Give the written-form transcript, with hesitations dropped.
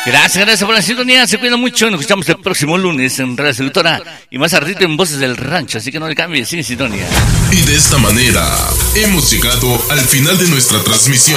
Gracias por la sintonía. Se cuida mucho. Nos escuchamos el próximo lunes en Radio Seductora y más tardito en Voces del Rancho. Así que no le cambies, sin sintonía. Y de esta manera hemos llegado al final de nuestra transmisión.